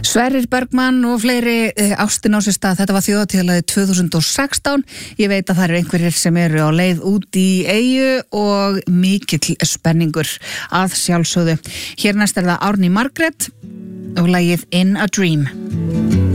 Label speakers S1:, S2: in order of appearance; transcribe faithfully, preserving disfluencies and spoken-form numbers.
S1: Sverrir Bergman og fleiri ástin á sér stað. Þetta var þjóðhátíðarlagið tvö þúsund og sextán. Ég veit að það eru einhverjir sem eru á leið út í eyju og mikill spenningur að sjálfsögðu. Hér næst er það Árný Margrét og lagið In a Dream.